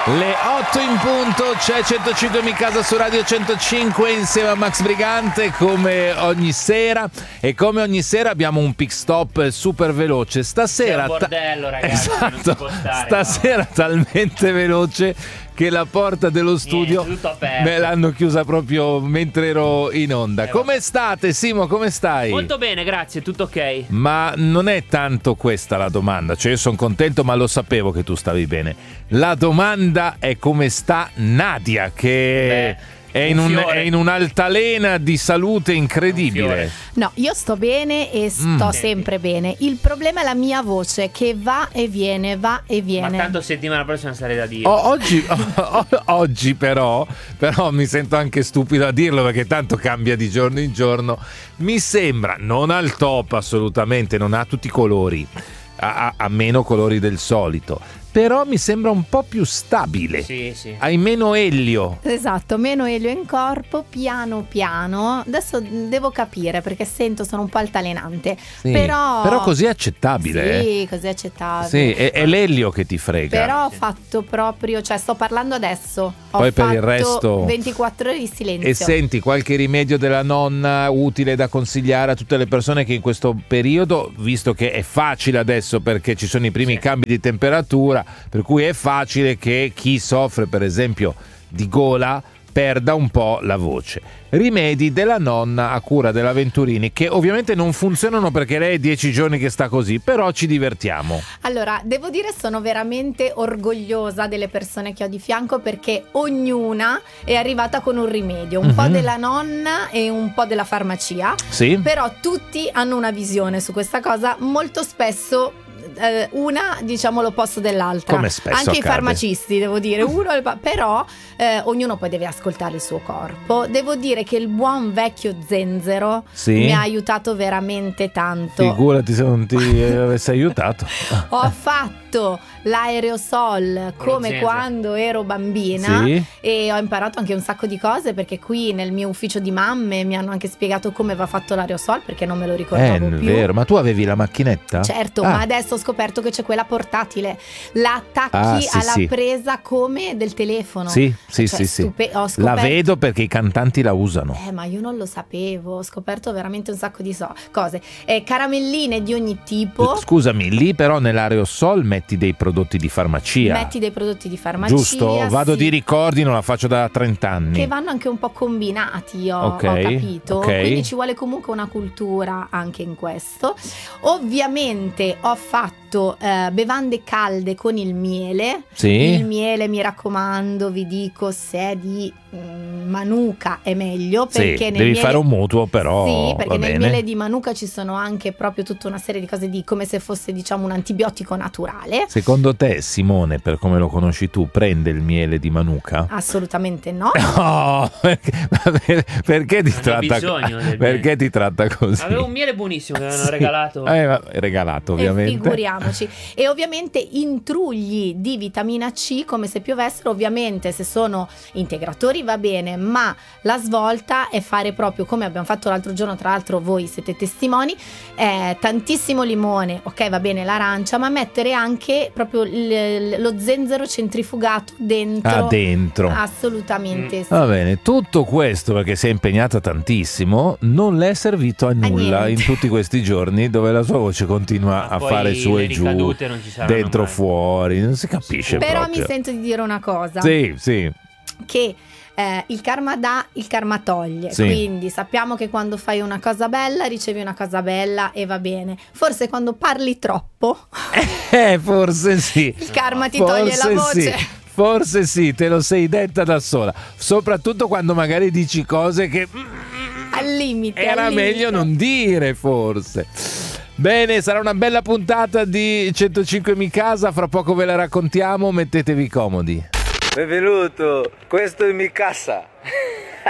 Le 8 in punto, c'è 105 Mi Casa su Radio 105 insieme a Max Brigante come ogni sera, e come ogni sera abbiamo un pit stop super veloce. Stasera è un bordello, ragazzi, esatto, non si può stare, stasera talmente veloce che la porta dello studio me l'hanno chiusa proprio mentre ero in onda. Come state, Simo? Come stai? Molto bene, grazie, tutto ok. Ma non è tanto questa la domanda, cioè io sono contento, ma lo sapevo che tu stavi bene. La domanda è come sta Nadia, che è in un'altalena di salute incredibile. No, io sto bene e sto sempre bene. Il problema è la mia voce che va e viene. Ma tanto settimana prossima sarei da dire. Oggi però mi sento anche stupido a dirlo, perché tanto cambia di giorno in giorno. Mi sembra, non al top assolutamente, non ha tutti i colori, ha meno colori del solito, però mi sembra un po' più stabile. Sì. Hai meno elio. Esatto, meno elio in corpo, piano piano. Adesso devo capire, perché sono un po' altalenante. Sì, però così è accettabile. Sì, così è accettabile. Sì, è l'elio che ti frega. Però ho fatto proprio, cioè sto parlando adesso. Poi per il resto 24 ore di silenzio. E senti, qualche rimedio della nonna utile da consigliare a tutte le persone che in questo periodo, visto che è facile adesso perché ci sono i primi cambi di temperatura, per cui è facile che chi soffre per esempio di gola perda un po' la voce. Rimedi della nonna a cura della Venturini, che ovviamente non funzionano perché lei è 10 giorni che sta così, però ci divertiamo. Allora, devo dire, sono veramente orgogliosa delle persone che ho di fianco, perché ognuna è arrivata con un rimedio, un po' della nonna e un po' della farmacia. Sì. Però tutti hanno una visione su questa cosa, molto spesso una, diciamo, l'opposto dell'altra. Come spesso anche accade. I farmacisti, devo dire, però ognuno poi deve ascoltare il suo corpo. Devo dire che il buon vecchio zenzero mi ha aiutato veramente tanto. Figurati se non ti avessi aiutato. Ho fatto l'aerosol come quando ero bambina, e ho imparato anche un sacco di cose, perché qui nel mio ufficio di mamme mi hanno anche spiegato come va fatto l'aerosol, perché non me lo ricordavo più. È vero, ma tu avevi la macchinetta? Certo, ma adesso ho scoperto che c'è quella portatile, la attacchi alla presa come del telefono. Sì. Ho scoperto... La vedo perché i cantanti la usano. Ma io non lo sapevo, ho scoperto veramente un sacco di cose. Caramelline di ogni tipo. Scusami, lì però nell'aerosol metti dei prodotti di farmacia. Metti dei prodotti di farmacia. Giusto? Vado di ricordi, non la faccio da 30 anni. Che vanno anche un po' combinati, ho capito. Quindi ci vuole comunque una cultura anche in questo. Ovviamente ho fatto bevande calde con il miele. Il miele, mi raccomando, vi dico, se è di Manuka è meglio, perché devi fare un mutuo, però perché nel miele di Manuka ci sono anche proprio tutta una serie di cose, come se fosse, diciamo, un antibiotico naturale. Secondo te Simone, per come lo conosci tu, prende il miele di Manuka? Assolutamente no. No, perché ti tratta così? Avevo un miele buonissimo che mi hanno regalato. Regalato, ovviamente. Figuriamoci. E ovviamente intrugli di vitamina C come se piovessero. Ovviamente se sono integratori va bene, ma la svolta è fare proprio come abbiamo fatto l'altro giorno, tra l'altro voi siete testimoni, tantissimo limone, ok, va bene l'arancia, ma mettere anche proprio lo zenzero centrifugato dentro. Assolutamente sì. Va bene, tutto questo perché si è impegnata tantissimo, non le è servito a nulla in tutti questi giorni, dove la sua voce continua a fare su e giù, dentro, fuori, non si capisce. Però proprio. mi sento di dire una cosa. Sì. Che il karma dà, il karma toglie. Quindi sappiamo che quando fai una cosa bella ricevi una cosa bella e va bene. Forse quando parli troppo forse sì, il karma ti toglie la voce. Forse sì, te lo sei detta da sola, soprattutto quando magari dici cose che al limite era meglio non dire, forse. Bene, sarà una bella puntata di 105 Mi Casa, fra poco ve la raccontiamo, mettetevi comodi. Benvenuto, questo è Mi Casa.